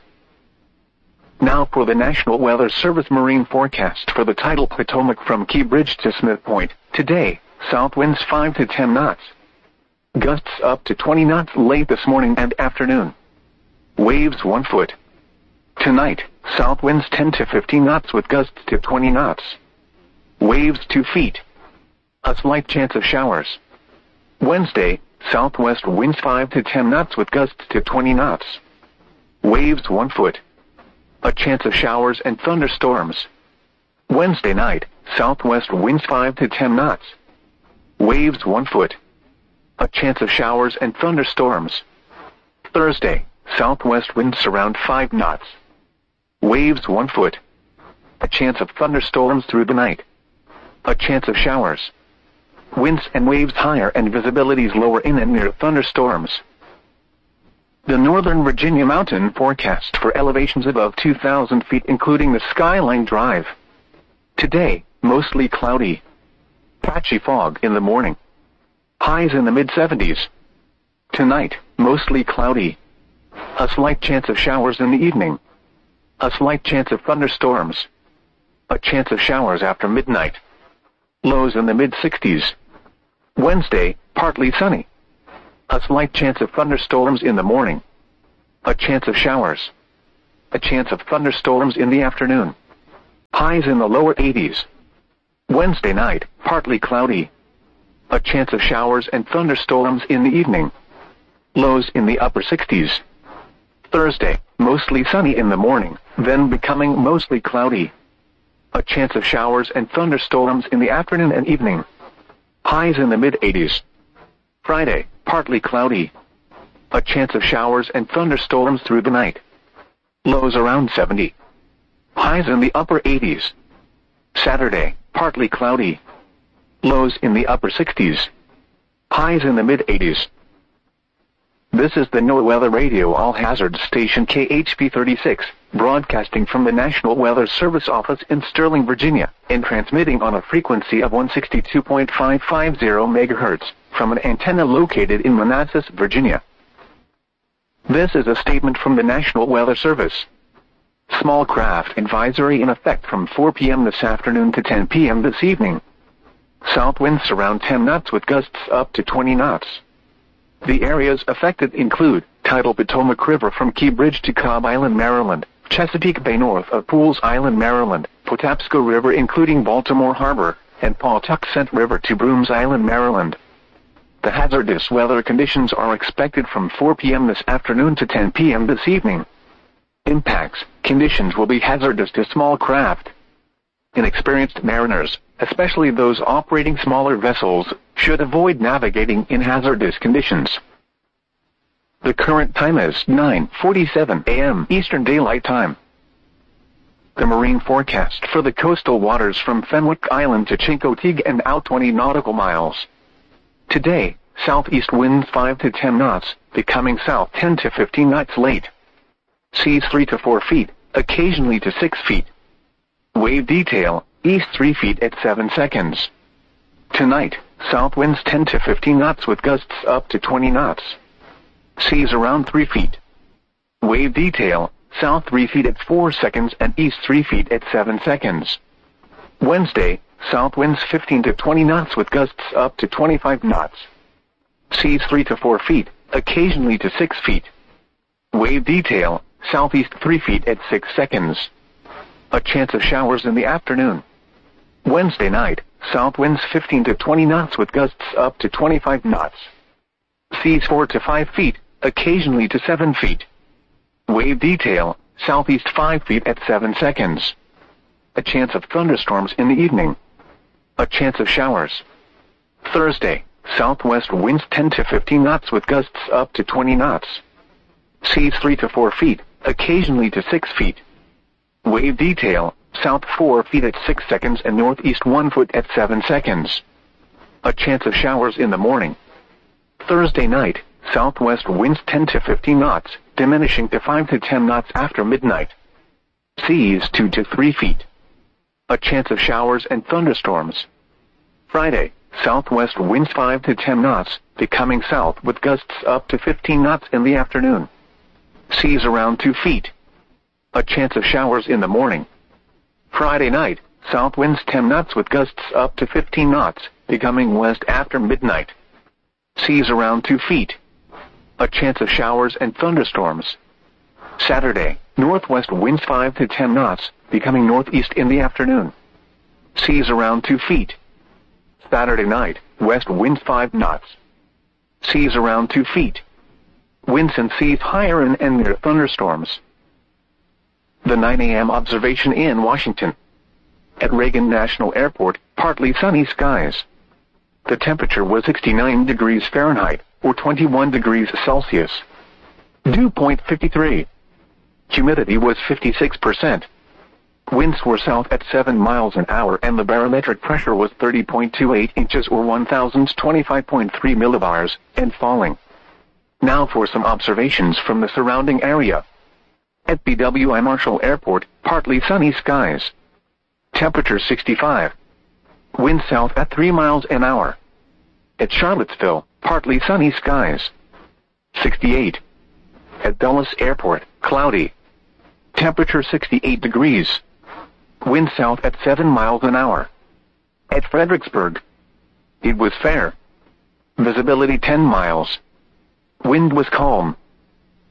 Now for the National Weather Service marine forecast for the tidal Potomac from Key Bridge to Smith Point. Today, south winds 5 to 10 knots. Gusts up to 20 knots late this morning and afternoon. Waves 1 foot. Tonight, south winds 10 to 15 knots with gusts to 20 knots. Waves 2 feet. A slight chance of showers. Wednesday, southwest winds 5 to 10 knots with gusts to 20 knots. Waves 1 foot. A chance of showers and thunderstorms. Wednesday night, southwest winds 5 to 10 knots. Waves 1 foot. A chance of showers and thunderstorms. Thursday, southwest winds around 5 knots. Waves 1 foot. A chance of thunderstorms through the night. A chance of showers. Winds and waves higher and visibilities lower in and near thunderstorms. The Northern Virginia mountain forecast for elevations above 2,000 feet including the Skyline Drive. Today, mostly cloudy. Patchy fog in the morning. Highs in the mid-70s. Tonight, mostly cloudy. A slight chance of showers in the evening. A slight chance of thunderstorms. A chance of showers after midnight. Lows in the mid-60s. Wednesday, partly sunny. A slight chance of thunderstorms in the morning. A chance of showers. A chance of thunderstorms in the afternoon. Highs in the lower 80s. Wednesday night, partly cloudy. A chance of showers and thunderstorms in the evening. Lows in the upper 60s. Thursday, mostly sunny in the morning, then becoming mostly cloudy. A chance of showers and thunderstorms in the afternoon and evening. Highs in the mid-80s. Friday, partly cloudy. A chance of showers and thunderstorms through the night. Lows around 70. Highs in the upper 80s. Saturday, partly cloudy. Lows in the upper 60s. Highs in the mid-80s. This is the NOAA Weather Radio All Hazards Station KHP 36, broadcasting from the National Weather Service office in Sterling, Virginia, and transmitting on a frequency of 162.550 MHz from an antenna located in Manassas, Virginia. This is a statement from the National Weather Service. Small craft advisory in effect from 4 p.m. this afternoon to 10 p.m. this evening. South winds around 10 knots with gusts up to 20 knots. The areas affected include tidal Potomac River from Key Bridge to Cobb Island, Maryland, Chesapeake Bay north of Pools Island, Maryland, Patapsco River including Baltimore Harbor, and Pawtuxet River to Brooms Island, Maryland. The hazardous weather conditions are expected from 4 p.m. this afternoon to 10 p.m. this evening. Impacts, conditions will be hazardous to small craft. Inexperienced mariners, especially those operating smaller vessels, should avoid navigating in hazardous conditions. The current time is 9:47 a.m. Eastern Daylight Time. The marine forecast for the coastal waters from Fenwick Island to Chincoteague and out 20 nautical miles. Today, southeast winds 5 to 10 knots, becoming south 10 to 15 knots late. Seas 3 to 4 feet, occasionally to 6 feet. Wave detail, east 3 feet at 7 seconds. Tonight, south winds 10 to 15 knots with gusts up to 20 knots. Seas around 3 feet. Wave detail, south 3 feet at 4 seconds and east 3 feet at 7 seconds. Wednesday, south winds 15 to 20 knots with gusts up to 25 knots. Seas 3 to 4 feet, occasionally to 6 feet. Wave detail, southeast 3 feet at 6 seconds. A chance of showers in the afternoon. Wednesday night, south winds 15 to 20 knots with gusts up to 25 knots. Seas 4 to 5 feet, occasionally to 7 feet. Wave detail, southeast 5 feet at 7 seconds. A chance of thunderstorms in the evening. A chance of showers. Thursday, southwest winds 10 to 15 knots with gusts up to 20 knots. Seas 3 to 4 feet, occasionally to 6 feet. Wave detail, south 4 feet at 6 seconds and northeast 1 foot at 7 seconds. A chance of showers in the morning. Thursday night, southwest winds 10 to 15 knots, diminishing to 5 to 10 knots after midnight. Seas 2 to 3 feet. A chance of showers and thunderstorms. Friday, southwest winds 5 to 10 knots, becoming south with gusts up to 15 knots in the afternoon. Seas around 2 feet. A chance of showers in the morning. Friday night, south winds 10 knots with gusts up to 15 knots, becoming west after midnight. Seas around 2 feet. A chance of showers and thunderstorms. Saturday, northwest winds 5 to 10 knots, becoming northeast in the afternoon. Seas around 2 feet. Saturday night, west winds 5 knots. Seas around 2 feet. Winds and seas higher and near thunderstorms. The 9 a.m. observation in Washington. At Reagan National Airport, partly sunny skies. The temperature was 69 degrees Fahrenheit, or 21 degrees Celsius. Dew point 53. Humidity was 56%. Winds were south at 7 miles an hour and the barometric pressure was 30.28 inches or 1025.3 millibars, and falling. Now for some observations from the surrounding area. At BWI Marshall Airport, partly sunny skies. Temperature 65. Wind south at 3 miles an hour. At Charlottesville, partly sunny skies. 68. At Dulles Airport, cloudy. Temperature 68 degrees. Wind south at 7 miles an hour. At Fredericksburg, it was fair. Visibility 10 miles. Wind was calm.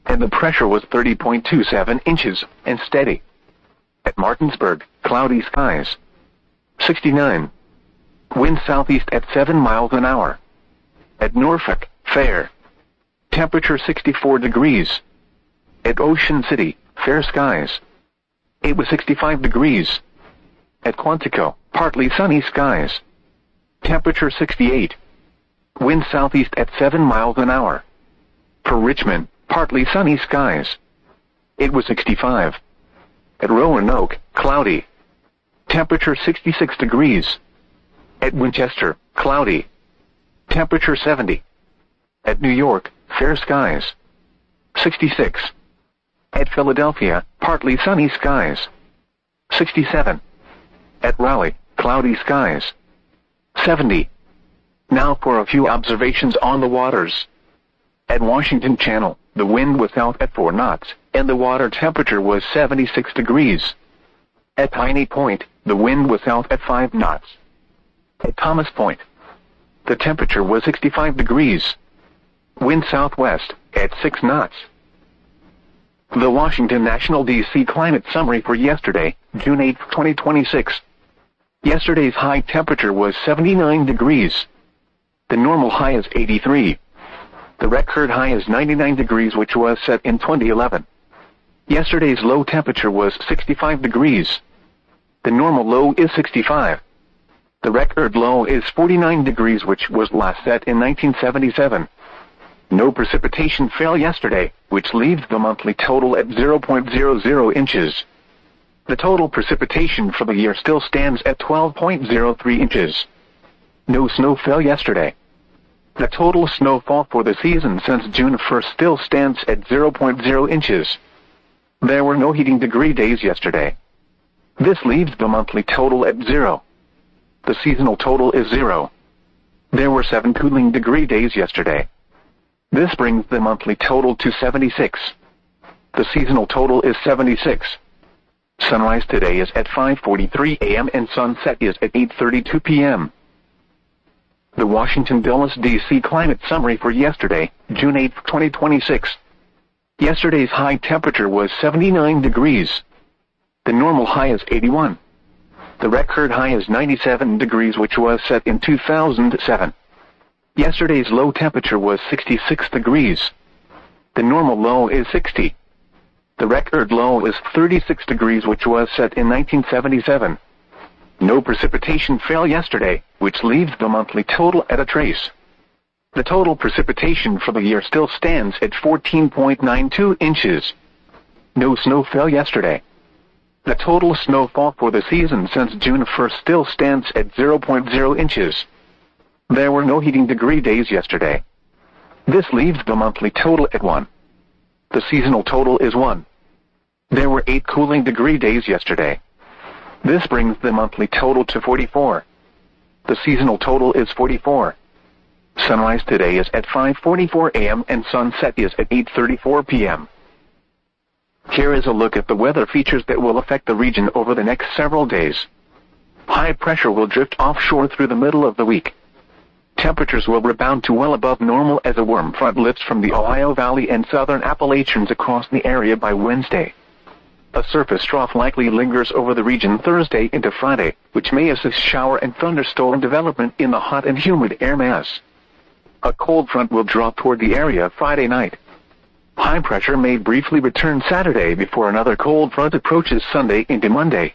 and the pressure was 30.27 inches, and steady. At Martinsburg, cloudy skies. 69. Wind southeast at 7 miles an hour. At Norfolk, fair. Temperature 64 degrees. At Ocean City, fair skies. It was 65 degrees. At Quantico, partly sunny skies. Temperature 68. Wind southeast at 7 miles an hour. For Richmond, partly sunny skies. It was 65. At Roanoke, cloudy. Temperature 66 degrees. At Winchester, cloudy. Temperature 70. At New York, fair skies. 66. At Philadelphia, partly sunny skies. 67. At Raleigh, cloudy skies. 70. Now for a few observations on the waters. At Washington Channel, the wind was south at 4 knots, and the water temperature was 76 degrees. At Piney Point, the wind was south at 5 knots. At Thomas Point, the temperature was 65 degrees. Wind southwest, at 6 knots. The Washington National D.C. Climate Summary for yesterday, June 8, 2026. Yesterday's high temperature was 79 degrees. The normal high is 83. The record high is 99 degrees, which was set in 2011. Yesterday's low temperature was 65 degrees. The normal low is 65. The record low is 49 degrees, which was last set in 1977. No precipitation fell yesterday, which leaves the monthly total at 0.00 inches. The total precipitation for the year still stands at 12.03 inches. No snow fell yesterday. The total snowfall for the season since June 1st still stands at 0.0 inches. There were no heating degree days yesterday. This leaves the monthly total at 0. The seasonal total is 0. There were 7 cooling degree days yesterday. This brings the monthly total to 76. The seasonal total is 76. Sunrise today is at 5:43 a.m. and sunset is at 8:32 p.m. The Washington Dulles D.C. Climate Summary for yesterday, June 8, 2026. Yesterday's high temperature was 79 degrees. The normal high is 81. The record high is 97 degrees, which was set in 2007. Yesterday's low temperature was 66 degrees. The normal low is 60. The record low is 36 degrees, which was set in 1977. No precipitation fell yesterday, which leaves the monthly total at a trace. The total precipitation for the year still stands at 14.92 inches. No snow fell yesterday. The total snowfall for the season since June 1st still stands at 0.0 inches. There were no heating degree days yesterday. This leaves the monthly total at 1. The seasonal total is 1. There were 8 cooling degree days yesterday. This brings the monthly total to 44. The seasonal total is 44. Sunrise today is at 5:44 a.m. and sunset is at 8:34 p.m. Here is a look at the weather features that will affect the region over the next several days. High pressure will drift offshore through the middle of the week. Temperatures will rebound to well above normal as a warm front lifts from the Ohio Valley and southern Appalachians across the area by Wednesday. A surface trough likely lingers over the region Thursday into Friday, which may assist shower and thunderstorm development in the hot and humid air mass. A cold front will draw toward the area Friday night. High pressure may briefly return Saturday before another cold front approaches Sunday into Monday.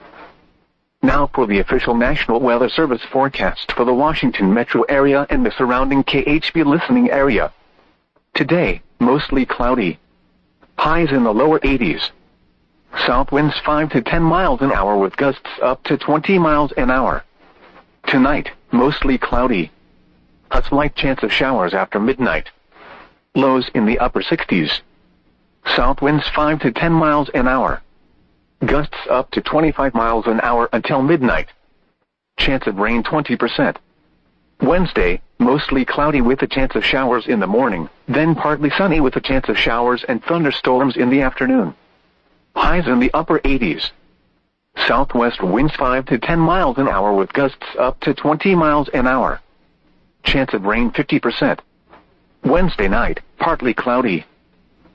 Now for the official National Weather Service forecast for the Washington metro area and the surrounding KHB listening area. Today, mostly cloudy. Highs in the lower 80s. South winds 5 to 10 miles an hour with gusts up to 20 miles an hour. Tonight, mostly cloudy. A slight chance of showers after midnight. Lows in the upper 60s. South winds 5 to 10 miles an hour. Gusts up to 25 miles an hour until midnight. Chance of rain 20%. Wednesday, mostly cloudy with a chance of showers in the morning, then partly sunny with a chance of showers and thunderstorms in the afternoon. Highs in the upper 80s. Southwest winds 5 to 10 miles an hour with gusts up to 20 miles an hour. Chance of rain 50%. Wednesday night, partly cloudy.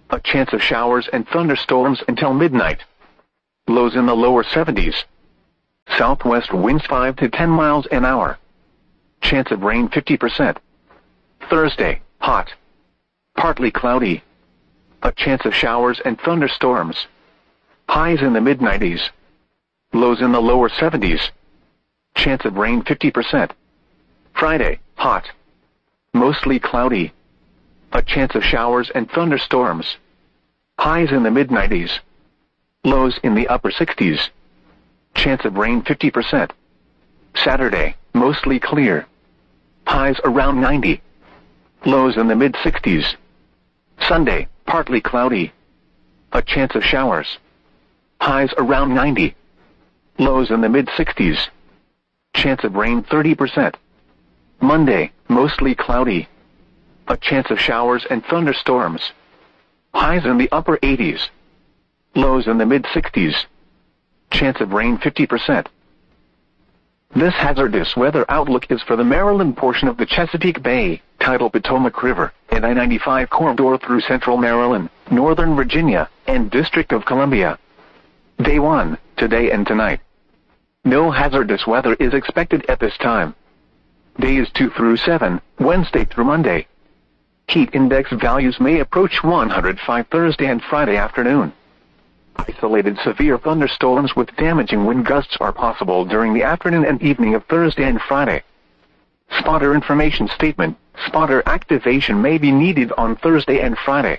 A chance of showers and thunderstorms until midnight. Lows in the lower 70s. Southwest winds 5 to 10 miles an hour. Chance of rain 50%. Thursday, hot. Partly cloudy. A chance of showers and thunderstorms. Highs in the mid-90s. Lows in the lower 70s. Chance of rain 50%. Friday, hot. Mostly cloudy. A chance of showers and thunderstorms. Highs in the mid-90s. Lows in the upper 60s. Chance of rain 50%. Saturday, mostly clear. Highs around 90. Lows in the mid-60s. Sunday, partly cloudy. A chance of showers. Highs around 90. Lows in the mid-60s. Chance of rain 30%. Monday, mostly cloudy. A chance of showers and thunderstorms. Highs in the upper 80s. Lows in the mid-60s. Chance of rain 50%. This hazardous weather outlook is for the Maryland portion of the Chesapeake Bay, tidal Potomac River, and I-95 corridor through central Maryland, northern Virginia, and District of Columbia. Day 1, today and tonight. No hazardous weather is expected at this time. Days 2 through 7, Wednesday through Monday. Heat index values may approach 105 Thursday and Friday afternoon. Isolated severe thunderstorms with damaging wind gusts are possible during the afternoon and evening of Thursday and Friday. Spotter information statement: spotter activation may be needed on Thursday and Friday.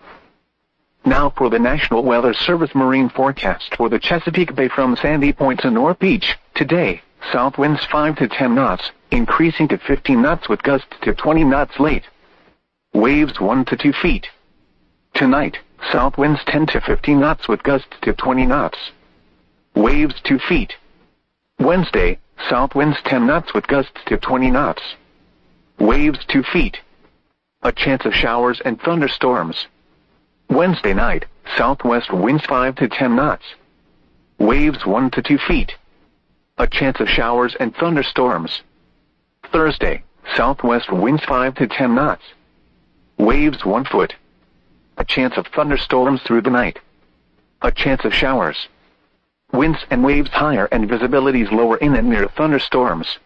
Now for the National Weather Service marine forecast for the Chesapeake Bay from Sandy Point to North Beach. Today, south winds 5 to 10 knots, increasing to 15 knots with gusts to 20 knots late. Waves 1 to 2 feet. Tonight, south winds 10 to 15 knots with gusts to 20 knots. Waves 2 feet. Wednesday, south winds 10 knots with gusts to 20 knots. Waves 2 feet. A chance of showers and thunderstorms. Wednesday night, southwest winds 5 to 10 knots. Waves 1 to 2 feet. A chance of showers and thunderstorms. Thursday, southwest winds 5 to 10 knots. Waves 1 foot. A chance of thunderstorms through the night. A chance of showers. Winds and waves higher and visibilities lower in and near thunderstorms.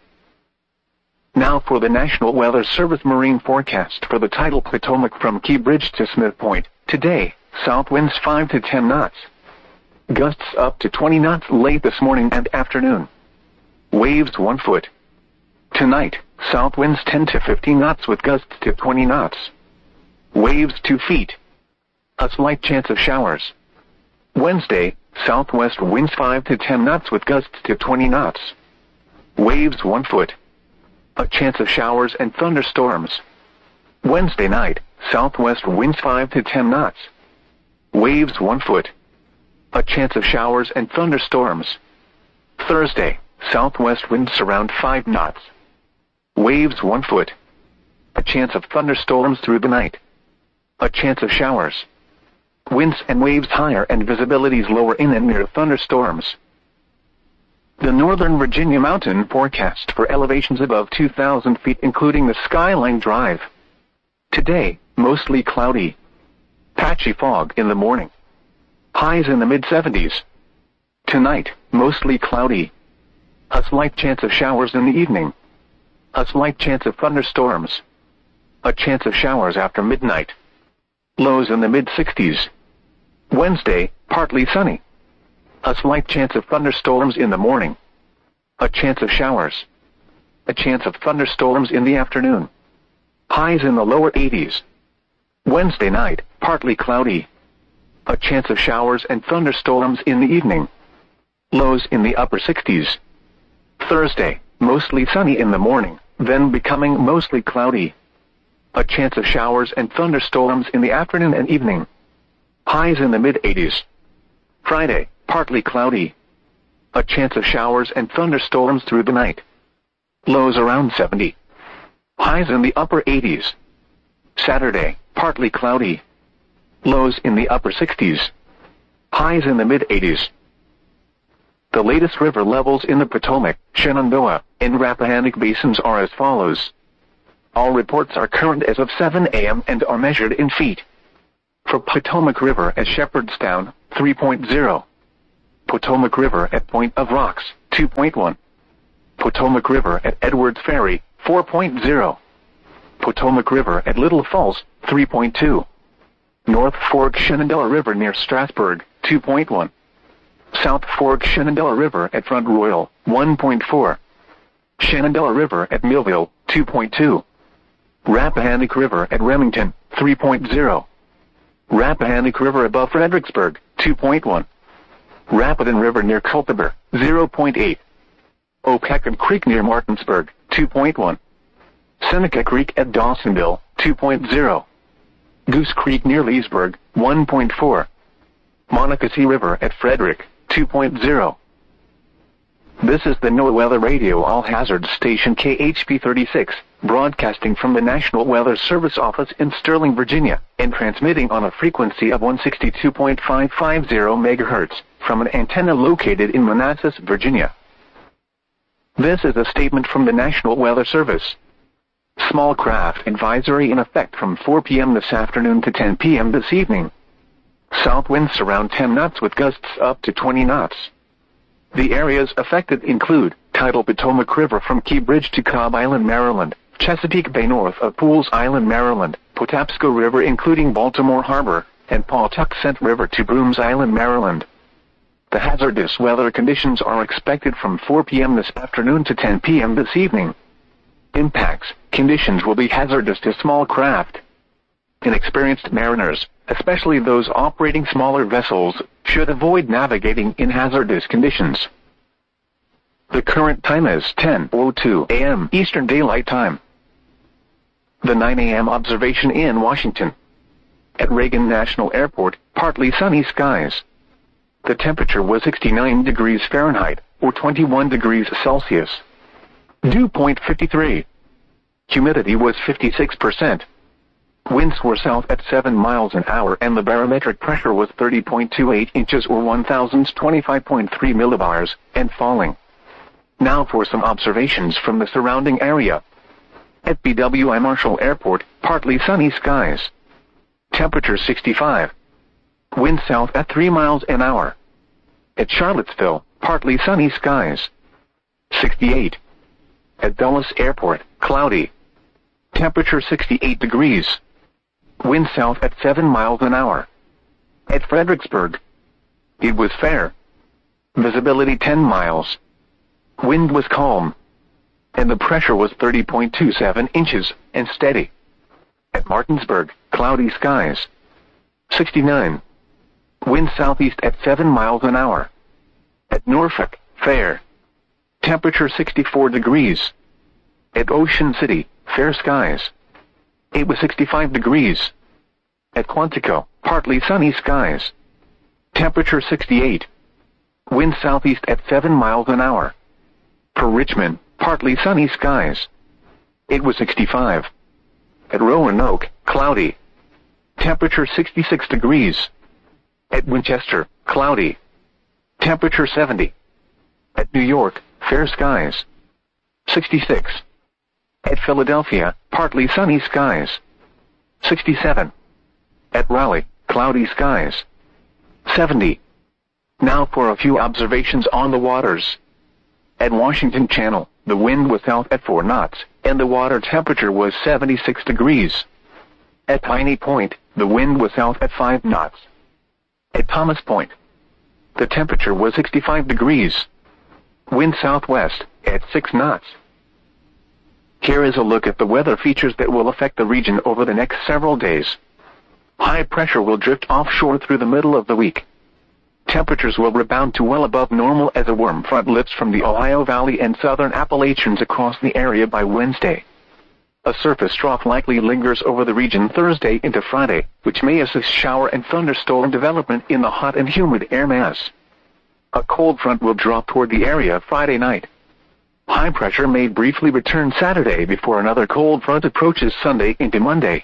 Now for the National Weather Service marine forecast for the tidal Potomac from Key Bridge to Smith Point. Today, south winds 5 to 10 knots. Gusts up to 20 knots late this morning and afternoon. Waves 1 foot. Tonight, south winds 10 to 15 knots with gusts to 20 knots. Waves 2 feet. A slight chance of showers. Wednesday, southwest winds 5 to 10 knots with gusts to 20 knots. Waves 1 foot. A chance of showers and thunderstorms. Wednesday night, southwest winds 5 to 10 knots. Waves 1 foot. A chance of showers and thunderstorms. Thursday, southwest winds around 5 knots. Waves 1 foot. A chance of thunderstorms through the night. A chance of showers. Winds and waves higher and visibilities lower in and near thunderstorms. The Northern Virginia mountain forecast for elevations above 2,000 feet including the Skyline Drive. Today, mostly cloudy. Patchy fog in the morning. Highs in the mid-70s. Tonight, mostly cloudy. A slight chance of showers in the evening. A slight chance of thunderstorms. A chance of showers after midnight. Lows in the mid-60s. Wednesday, partly sunny. A slight chance of thunderstorms in the morning. A chance of showers. A chance of thunderstorms in the afternoon. Highs in the lower 80s. Wednesday night, partly cloudy. A chance of showers and thunderstorms in the evening. Lows in the upper 60s. Thursday, mostly sunny in the morning, then becoming mostly cloudy. A chance of showers and thunderstorms in the afternoon and evening. Highs in the mid-80s. Friday, partly cloudy. A chance of showers and thunderstorms through the night. Lows around 70. Highs in the upper 80s. Saturday, partly cloudy. Lows in the upper 60s. Highs in the mid-80s. The latest river levels in the Potomac, Shenandoah, and Rappahannock basins are as follows. All reports are current as of 7 a.m. and are measured in feet. For Potomac River at Shepherdstown, 3.0. Potomac River at Point of Rocks, 2.1. Potomac River at Edwards Ferry, 4.0. Potomac River at Little Falls, 3.2. North Fork Shenandoah River near Strasburg, 2.1. South Fork Shenandoah River at Front Royal, 1.4. Shenandoah River at Millville, 2.2. Rappahannock River at Remington, 3.0. Rappahannock River above Fredericksburg, 2.1. Rapidan River near Culpeper, 0.8. Opecon Creek near Martinsburg, 2.1. Seneca Creek at Dawsonville, 2.0. Goose Creek near Leesburg, 1.4. Monocacy River at Frederick, 2.0. This is the NOAA Weather Radio All Hazards Station KHP 36, broadcasting from the National Weather Service office in Sterling, Virginia, and transmitting on a frequency of 162.550 MHz from an antenna located in Manassas, Virginia. This is a statement from the National Weather Service. Small craft advisory in effect from 4 p.m. this afternoon to 10 p.m. this evening. South winds around 10 knots with gusts up to 20 knots. The areas affected include tidal Potomac River from Key Bridge to Cobb Island, Maryland, Chesapeake Bay north of Pools Island, Maryland, Patapsco River including Baltimore Harbor, and Pawtuxet River to Brooms Island, Maryland. The hazardous weather conditions are expected from 4 p.m. this afternoon to 10 p.m. this evening. Impacts: conditions will be hazardous to small craft. Inexperienced mariners, especially those operating smaller vessels, should avoid navigating in hazardous conditions. The current time is 10:02 a.m. Eastern Daylight Time. The 9 a.m. observation in Washington. At Reagan National Airport, partly sunny skies. The temperature was 69 degrees Fahrenheit, or 21 degrees Celsius. Dew point 53. Humidity was 56%. Winds were south at 7 miles an hour and the barometric pressure was 30.28 inches or 1025.3 millibars, and falling. Now for some observations from the surrounding area. At BWI Marshall Airport, partly sunny skies. Temperature 65. Wind south at 3 miles an hour. At Charlottesville, partly sunny skies. 68. At Dulles Airport, cloudy. Temperature 68 degrees. Wind south at 7 miles an hour. At Fredericksburg, it was fair. Visibility 10 miles. Wind was calm. And the pressure was 30.27 inches, and steady. At Martinsburg, cloudy skies. 69. Wind southeast at 7 miles an hour. At Norfolk, fair. Temperature 64 degrees. At Ocean City, fair skies. It was 65 degrees. At Quantico, partly sunny skies. Temperature 68. Wind southeast at 7 miles an hour. For Richmond, partly sunny skies. It was 65. At Roanoke, cloudy. Temperature 66 degrees. At Winchester, cloudy. Temperature 70. At New York, fair skies. 66. At Philadelphia, partly sunny skies. 67. At Raleigh, cloudy skies. 70. Now for a few observations on the waters. At Washington Channel, the wind was south at 4 knots, and the water temperature was 76 degrees. At Piney Point, the wind was south at 5 knots. At Thomas Point, the temperature was 65 degrees. Wind southwest, at 6 knots. Here is a look at the weather features that will affect the region over the next several days. High pressure will drift offshore through the middle of the week. Temperatures will rebound to well above normal as a warm front lifts from the Ohio Valley and southern Appalachians across the area by Wednesday. A surface trough likely lingers over the region Thursday into Friday, which may assist shower and thunderstorm development in the hot and humid air mass. A cold front will drop toward the area Friday night. High pressure may briefly return Saturday before another cold front approaches Sunday into Monday.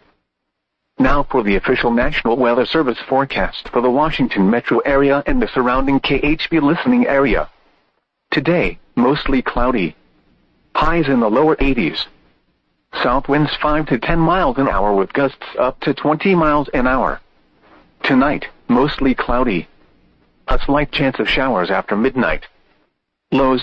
Now for the official National Weather Service forecast for the Washington metro area and the surrounding KHP listening area. Today, mostly cloudy. Highs in the lower 80s. South winds 5 to 10 miles an hour with gusts up to 20 miles an hour. Tonight, mostly cloudy. A slight chance of showers after midnight. Lows